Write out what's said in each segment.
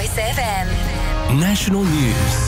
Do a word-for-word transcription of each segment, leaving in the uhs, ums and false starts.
Voice F M. National News.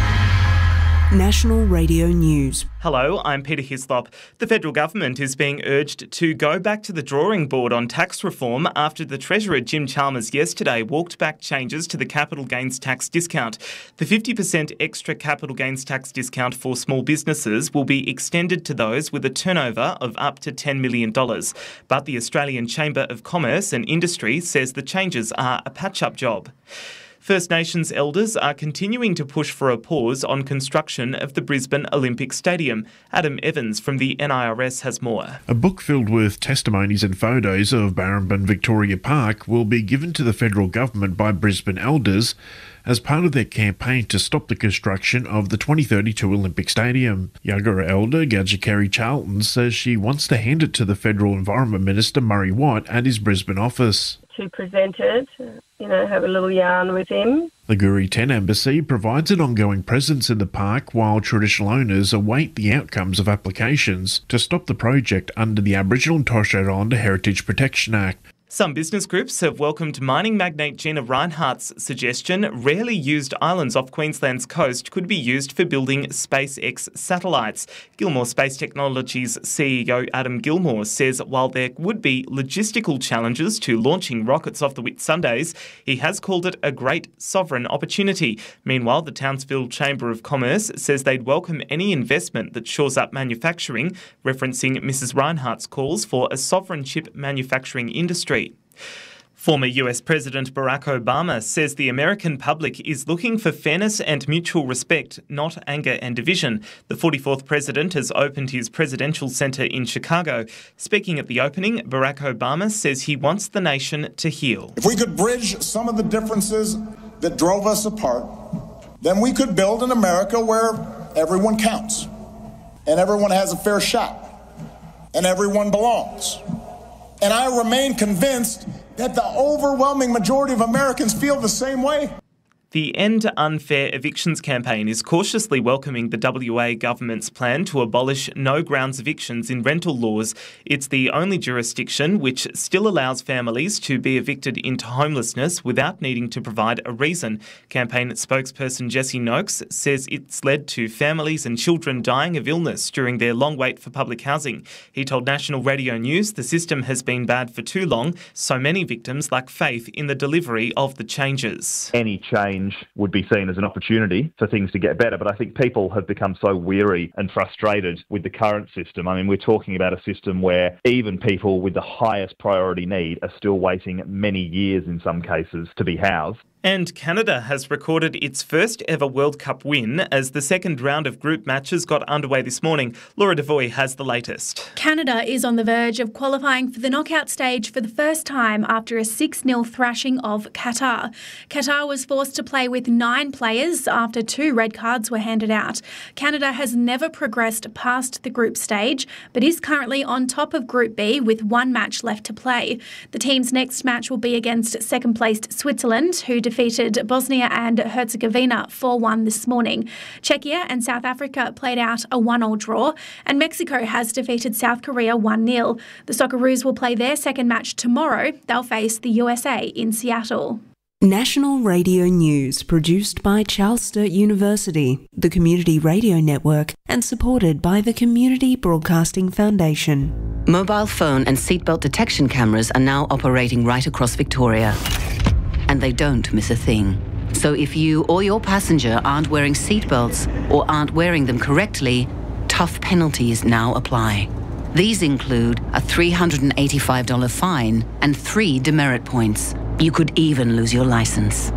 National Radio News. Hello, I'm Peter Hislop. The federal government is being urged to go back to the drawing board on tax reform after the Treasurer Jim Chalmers yesterday walked back changes to the capital gains tax discount. The fifty percent extra capital gains tax discount for small businesses will be extended to those with a turnover of up to ten million dollars. But the Australian Chamber of Commerce and Industry says the changes are a patch-up job. First Nations elders are continuing to push for a pause on construction of the Brisbane Olympic Stadium. Adam Evans from the N I R S has more. A book filled with testimonies and photos of Barrambin Victoria Park will be given to the federal government by Brisbane elders as part of their campaign to stop the construction of the twenty thirty-two Olympic Stadium. Yagara elder Gadja Kerry Charlton says she wants to hand it to the Federal Environment Minister Murray Watt at his Brisbane office. To present it, you know, have a little yarn with him. The Guri ten Embassy provides an ongoing presence in the park while traditional owners await the outcomes of applications to stop the project under the Aboriginal and Torres Strait Islander Heritage Protection Act. Some business groups have welcomed mining magnate Gina Rinehart's suggestion rarely used islands off Queensland's coast could be used for building SpaceX satellites. Gilmore Space Technologies C E O Adam Gilmore says while there would be logistical challenges to launching rockets off the Whitsundays, he has called it a great sovereign opportunity. Meanwhile, the Townsville Chamber of Commerce says they'd welcome any investment that shores up manufacturing, referencing Missus Rinehart's calls for a sovereign chip manufacturing industry. Former U S President Barack Obama says the American public is looking for fairness and mutual respect, not anger and division. The forty-fourth president has opened his presidential centre in Chicago. Speaking at the opening, Barack Obama says he wants the nation to heal. If we could bridge some of the differences that drove us apart, then we could build an America where everyone counts and everyone has a fair shot and everyone belongs. And I remain convinced that the overwhelming majority of Americans feel the same way. The End Unfair Evictions campaign is cautiously welcoming the W A government's plan to abolish no grounds evictions in rental laws. It's the only jurisdiction which still allows families to be evicted into homelessness without needing to provide a reason. Campaign spokesperson Jesse Noakes says it's led to families and children dying of illness during their long wait for public housing. He told National Radio News the system has been bad for too long, so many victims lack faith in the delivery of the changes. Any change would be seen as an opportunity for things to get better, but I think people have become so weary and frustrated with the current system. I mean, we're talking about a system where even people with the highest priority need are still waiting many years in some cases to be housed. And Canada has recorded its first ever World Cup win as the second round of group matches got underway this morning. Laura Devoy has the latest. Canada is on the verge of qualifying for the knockout stage for the first time after a six nil thrashing of Qatar. Qatar was forced to play with nine players after two red cards were handed out. Canada has never progressed past the group stage, but is currently on top of Group B with one match left to play. The team's next match will be against second-placed Switzerland, who defeated Bosnia and Herzegovina four one this morning. Czechia and South Africa played out a one all draw, and Mexico has defeated South Korea one nil. The Socceroos will play their second match tomorrow. They'll face the U S A in Seattle. National Radio News, produced by Charles Sturt University, the Community Radio Network, and supported by the Community Broadcasting Foundation. Mobile phone and seatbelt detection cameras are now operating right across Victoria. And they don't miss a thing. So if you or your passenger aren't wearing seatbelts or aren't wearing them correctly, tough penalties now apply. These include a three hundred eighty-five dollars fine and three demerit points. You could even lose your license.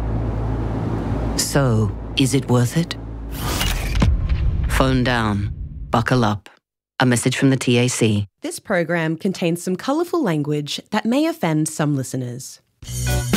So, is it worth it? Phone down. Buckle up. A message from the T A C. This program contains some colourful language that may offend some listeners.